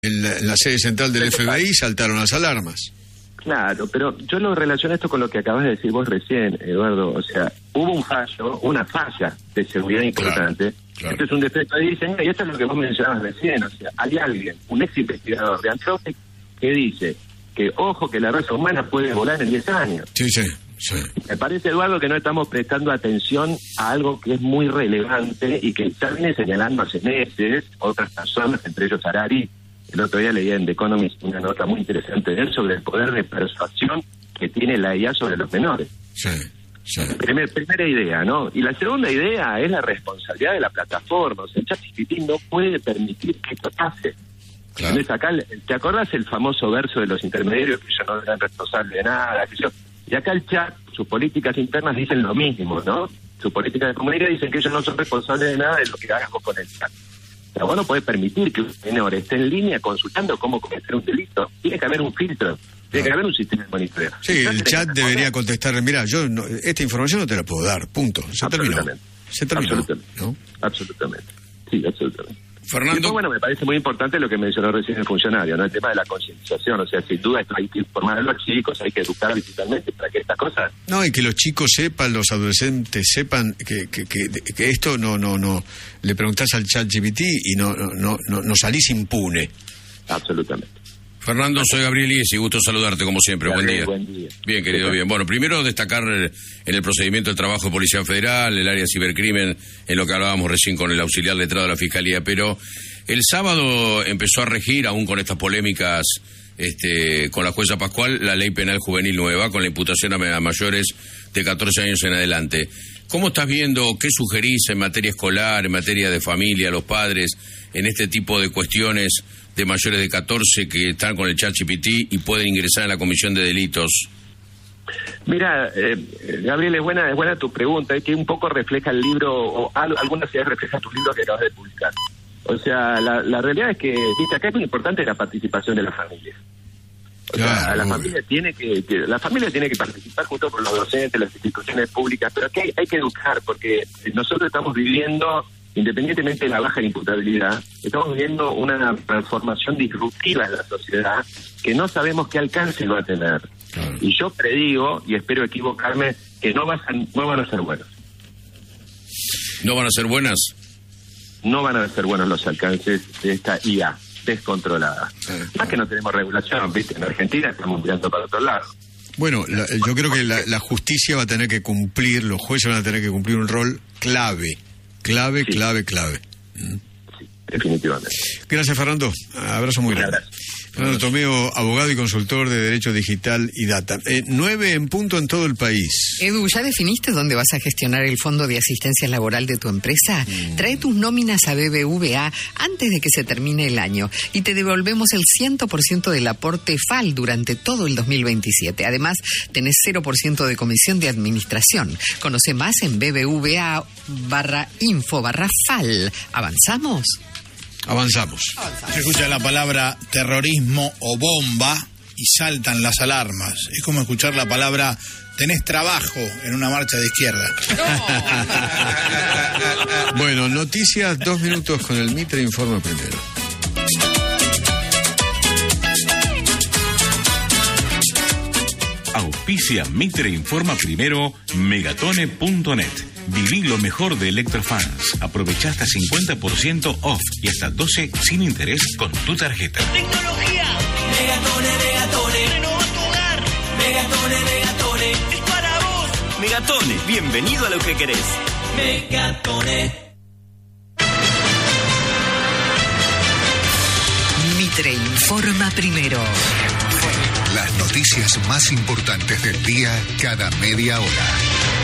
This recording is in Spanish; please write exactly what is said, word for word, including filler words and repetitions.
En la, en la sede central del F B I saltaron las alarmas. Claro, pero yo lo relaciono esto con lo que acabas de decir vos recién, Eduardo. O sea, hubo un fallo, una falla de seguridad importante. Claro, claro. Este es un defecto de diseño y esto es lo que vos mencionabas recién. O sea, hay alguien, un ex investigador de Anthropic, que dice que, ojo, que la raza humana puede volar en diez años. Sí, sí, sí. Me parece, Eduardo, que no estamos prestando atención a algo que es muy relevante y que ya viene señalando hace meses otras personas, entre ellos Harari. El otro día leía en The Economist una nota muy interesante de él sobre el poder de persuasión que tiene la I A sobre los menores. Sí, sí. Primer, primera idea, ¿no? Y la segunda idea es la responsabilidad de la plataforma. O sea, ChatGPT no puede permitir que esto pase. Claro. Entonces acá, ¿te acordás el famoso verso de los intermediarios que ellos no eran responsables de nada? Que yo... Y acá el chat, sus políticas internas dicen lo mismo, ¿no? Sus políticas de comunidad dicen que ellos no son responsables de nada de lo que hagas vos con el chat. Pero vos no podés permitir que un menor esté en línea consultando cómo cometer un delito. Tiene que haber un filtro, tiene que haber un sistema de monitoreo. Sí, el chat debería contestar, mira, yo no, esta información no te la puedo dar, punto. Se terminó. Se terminó. Absolutamente. ¿No? Absolutamente. Sí, absolutamente. Fernando. Y después, bueno, me parece muy importante lo que mencionó recién el funcionario, ¿no? El tema de la concientización. O sea, sin duda esto hay que informar a los chicos, hay que educar digitalmente para que estas cosas... No, y que los chicos sepan, los adolescentes sepan que que, que, que esto no no no le preguntás al ChatGPT y no no no no salís impune. Absolutamente. Fernando, soy Gabriel Iesi, gusto saludarte como siempre. Gabriel, buen día. Buen día. Bien, querido, bien. Bueno, primero destacar en el procedimiento del trabajo de Policía Federal, el área de cibercrimen, en lo que hablábamos recién con el auxiliar letrado de la Fiscalía, pero el sábado empezó a regir, aún con estas polémicas este, con la jueza Pascual, la ley penal juvenil nueva, con la imputación a mayores de catorce años en adelante. ¿Cómo estás viendo, qué sugerís en materia escolar, en materia de familia, los padres, en este tipo de cuestiones de mayores de catorce que están con el ChatGPT y pueden ingresar en la comisión de delitos? Mira, eh, Gabriel, es buena, es buena tu pregunta, es que un poco refleja el libro, o al, algunas ideas refleja tu libro que acabas de publicar. O sea, la, la realidad es que, viste, acá es muy importante la participación de la familia. O sea, Claro, la muy familia tiene que, que la familia tiene que participar junto con los docentes, las instituciones públicas, pero aquí hay, hay que educar, porque nosotros estamos viviendo, independientemente de la baja imputabilidad, estamos viviendo una transformación disruptiva en la sociedad que no sabemos qué alcance va a tener. Claro. Y yo predigo, y espero equivocarme, que no, va a ser, no van a ser buenos. ¿No van a ser buenas? No van a ser buenos los alcances de esta I A descontrolada. Sí. Más que no tenemos regulación, ¿viste? En Argentina estamos mirando para otro lado. Bueno, la, yo creo que la, la justicia va a tener que cumplir, los jueces van a tener que cumplir un rol clave, clave, Sí. clave, clave. Sí, definitivamente. Gracias, Fernando. Abrazo muy Un grande. abrazo. Fernando Tomeo, abogado y consultor de Derecho Digital y Data. Eh, nueve en punto en todo el país. Edu, ¿ya definiste dónde vas a gestionar el fondo de asistencia laboral de tu empresa? Mm. Trae tus nóminas a B B V A antes de que se termine el año y te devolvemos el cien por ciento del aporte F A L durante todo el dos mil veintisiete. Además, tenés cero por ciento de comisión de administración. Conoce más en bbva barra info barra F A L. ¿Avanzamos? Avanzamos. Se escucha la palabra terrorismo o bomba y saltan las alarmas. Es como escuchar la palabra tenés trabajo en una marcha de izquierda. Bueno, noticias, dos minutos con el Mitre Informa primero. Auspicia Mitre Informa primero, megatone punto net. Viví lo mejor de Electrofans. Aprovecha hasta cincuenta por ciento off y hasta doce sin interés con tu tarjeta. Tecnología. Megatone, Megatone. Renova tu hogar. Megatone, Megatone. Es para vos. Megatone, bienvenido a lo que querés. Megatone. Mitre Informa primero. Las noticias más importantes del día cada media hora.